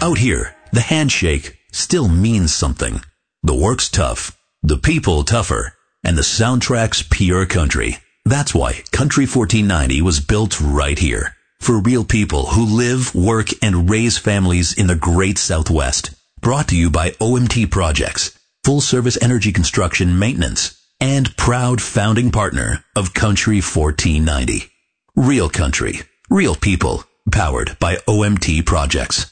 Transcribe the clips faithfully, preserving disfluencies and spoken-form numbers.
Out here, the handshake still means something. The work's tough, the people tougher, and the soundtrack's pure country. That's why Country fourteen ninety was built right here. For real people who live, work, and raise families in the great Southwest. Brought to you by O M T Projects, full service energy construction maintenance, and proud founding partner of Country fourteen ninety. Real country, real people, powered by O M T Projects.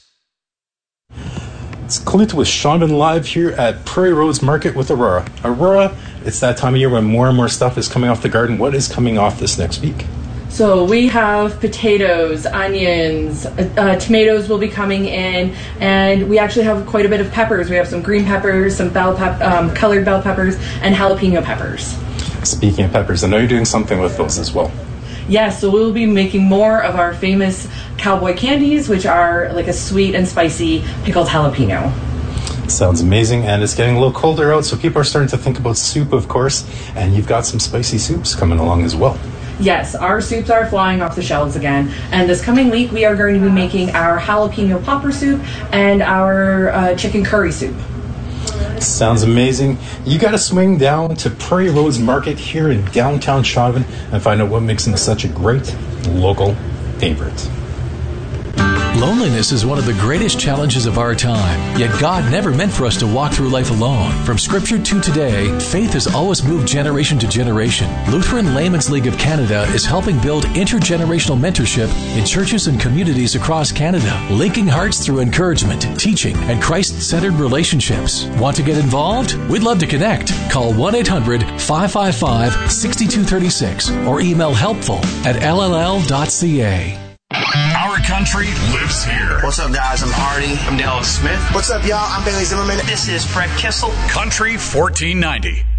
It's Clint with Shaman Live here at Prairie Roads Market with Aurora. Aurora, it's that time of year when more and more stuff is coming off the garden. What is coming off this next week? So we have potatoes, onions, uh, tomatoes will be coming in, and we actually have quite a bit of peppers. We have some green peppers, some bell pep- um, colored bell peppers, and jalapeno peppers. Speaking of peppers, I know you're doing something with those as well. Yes, so we'll be making more of our famous cowboy candies, which are like a sweet and spicy pickled jalapeno. Sounds amazing, and it's getting a little colder out, so people are starting to think about soup, of course, and you've got some spicy soups coming along as well. Yes, our soups are flying off the shelves again, and this coming week we are going to be making our jalapeno popper soup and our uh, chicken curry soup. Sounds amazing. You got to swing down to Prairie Roads Market here in downtown Chauvin and find out what makes them such a great local favorite. Loneliness is one of the greatest challenges of our time, yet God never meant for us to walk through life alone. From Scripture to today, faith has always moved generation to generation. Lutheran Laymen's League of Canada is helping build intergenerational mentorship in churches and communities across Canada, linking hearts through encouragement, teaching, and Christ-centered relationships. Want to get involved? We'd love to connect. Call one eight hundred, five five five, six two three six or email helpful at l l l dot c a. Our country lives here. What's up, guys? I'm Hardy. I'm Dallas Smith. What's up, y'all? I'm Bailey Zimmerman. This is Fred Kissel. Country fourteen ninety.